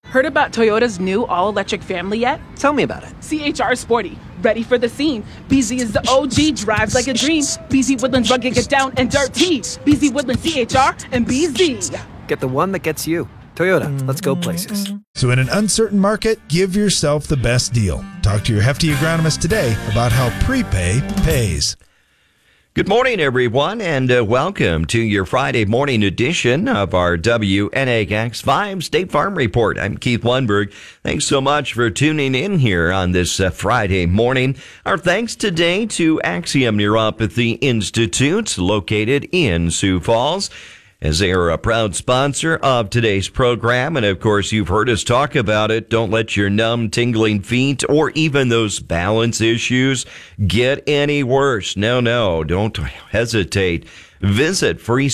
Heard about Toyota's new all-electric family yet? Tell me about it. CHR Sporty, ready for the scene. BZ is the OG, drives like a dream. BZ Woodlands rugged, get down and dirty. BZ Woodlands CHR and BZ. Get the one that gets you. Toyota, let's go places. So in an uncertain market, give yourself the best deal. Talk to your Hefty agronomist today about how prepay pays. Good morning, everyone, and welcome to your Friday morning edition of our WNAX 5 State Farm Report. I'm Keith Lundberg. Thanks so much for tuning in here on this Friday morning. Our thanks today to Axiom Neuropathy Institute, located in Sioux Falls, as they are a proud sponsor of today's program. And of course, you've heard us talk about it. Don't let your numb, tingling feet or even those balance issues get any worse. No, don't hesitate. Visit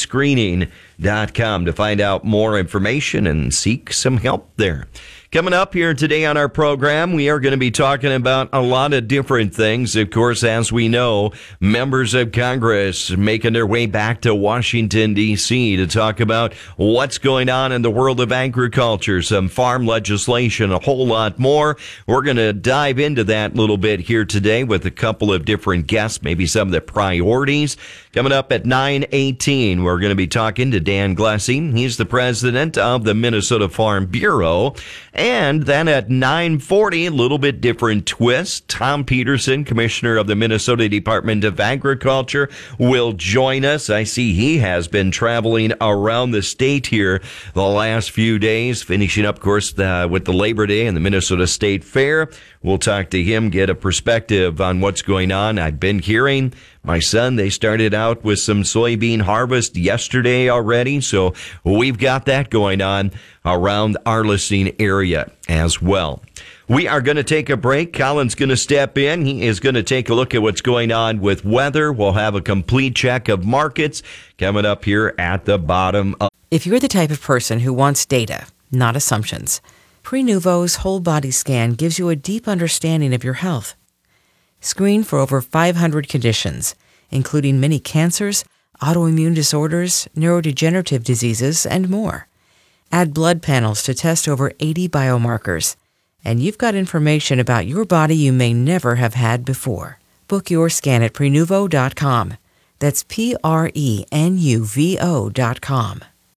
freescreening.com to find out more information and seek some help there. Coming up here today on our program, we are going to be talking about a lot of different things. Of course, as we know, members of Congress making their way back to Washington, D.C. to talk about what's going on in the world of agriculture, some farm legislation, a whole lot more. We're going to dive into that a little bit here today with a couple of different guests, maybe some of the priorities. Coming up at 9:18, we're going to be talking to Dan Glessing. He's the president of the Minnesota Farm Bureau. And then at 9:40, a little bit different twist. Tom Peterson, Commissioner of the Minnesota Department of Agriculture, will join us. I see he has been traveling around the state here the last few days, finishing up, of course, with the Labor Day and the Minnesota State Fair. We'll talk to him, get a perspective on what's going on. I've been hearing my son, they started out with some soybean harvest yesterday already, so we've got that going on around our listening area as well. We are going to take a break. Colin's going to step in. He is going to take a look at what's going on with weather. We'll have a complete check of markets coming up here at the bottom. If you're the type of person who wants data, not assumptions, Prenuvo's whole body scan gives you a deep understanding of your health. Screen for over 500 conditions, including many cancers, autoimmune disorders, neurodegenerative diseases, and more. Add blood panels to test over 80 biomarkers, and you've got information about your body you may never have had before. Book your scan at Prenuvo.com. That's Prenuvo.com.